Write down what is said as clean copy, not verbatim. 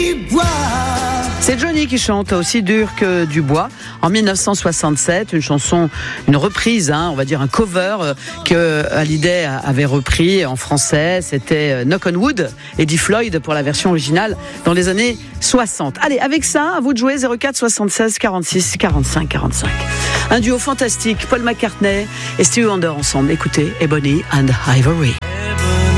C'est Johnny qui chante Aussi dur que du bois en 1967, une reprise, on va dire un cover que Hallyday avait repris en français. C'était Knock on Wood, Eddie Floyd pour la version originale dans les années 60. Allez, avec ça, à vous de jouer 04 76 46 45 45. Un duo fantastique, Paul McCartney et Stevie Wonder ensemble. Écoutez, Ebony and Ivory.